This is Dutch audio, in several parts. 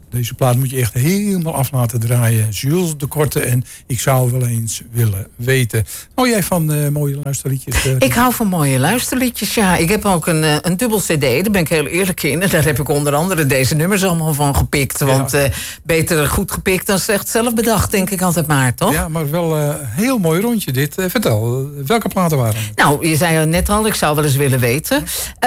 Deze plaat moet je echt helemaal af laten draaien. Jules de Korte en Ik zou wel eens willen weten. Hou jij van mooie luisterliedjes? Ik hou van mooie luisterliedjes, ja. Ik heb ook een dubbel cd, daar ben ik heel eerlijk in. En daar heb ik onder andere deze nummers allemaal van gepikt. Want beter goed gepikt dan slecht zelf bedacht, denk ik altijd maar, toch? Ja, maar wel een heel mooi rondje dit. Vertel, welke platen waren het? Nou, je zei net al, ik zou wel eens willen weten.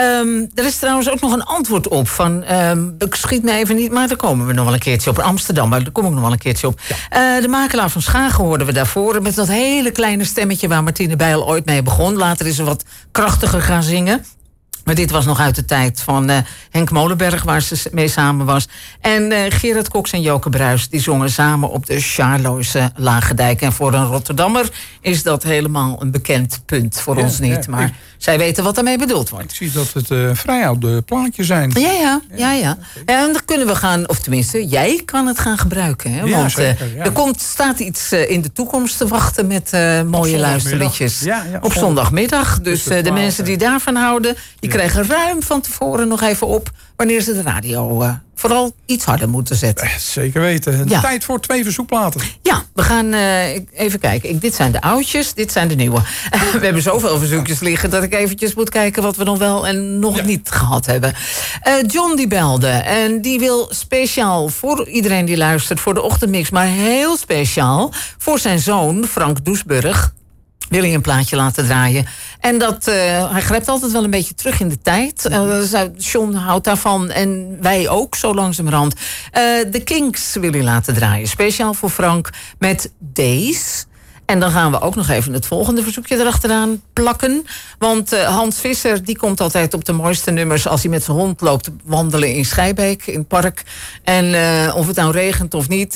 Er is trouwens ook nog een antwoord op van... ik schiet me even niet, maar daar komen we nog wel een keertje op. Amsterdam, maar daar kom ik nog wel een keertje op. Ja. De makelaar van Schagen hoorden we daarvoor... met dat hele kleine stemmetje waar Martine Bijl ooit mee begon. Later is ze wat krachtiger gaan zingen. Maar dit was nog uit de tijd van Henk Molenberg, waar ze mee samen was. En Gerard Cox en Joke Bruis, die zongen samen op de Charloise Lagedijk. En voor een Rotterdammer is dat helemaal een bekend punt. Voor ons niet, maar zij weten wat daarmee bedoeld wordt. Ik zie dat het vrij oude plaatjes zijn. Ja. En dan kunnen we gaan, of tenminste, jij kan het gaan gebruiken. Hè? Want er staat iets in de toekomst te wachten met mooie luisterliedjes. Op zondagmiddag. Dus de mensen die daarvan houden... die krijgen ruim van tevoren nog even op... wanneer ze de radio vooral iets harder moeten zetten. Zeker weten. Tijd voor 2 verzoekplaten. Ja, we gaan even kijken. Dit zijn de oudjes, dit zijn de nieuwe. We hebben zoveel verzoekjes liggen... dat ik eventjes moet kijken wat we nog wel en nog niet gehad hebben. John die belde en die wil speciaal voor iedereen die luistert... voor de ochtendmix, maar heel speciaal... voor zijn zoon Frank Doesburg... wil hij een plaatje laten draaien. En hij grijpt altijd wel een beetje terug in de tijd. John houdt daarvan en wij ook, zo langzamerhand. The Kinks wil hij laten draaien. Speciaal voor Frank met Days. En dan gaan we ook nog even het volgende verzoekje erachteraan plakken. Want Hans Visser die komt altijd op de mooiste nummers... als hij met zijn hond loopt wandelen in Schijbeek, in het park. En of het nou regent of niet,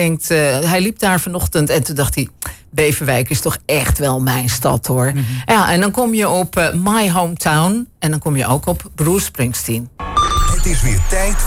hij liep daar vanochtend... en toen dacht hij, Beverwijk is toch echt wel mijn stad, hoor. Mm-hmm. Ja, en dan kom je op My Hometown... en dan kom je ook op Bruce Springsteen. Het is weer tijd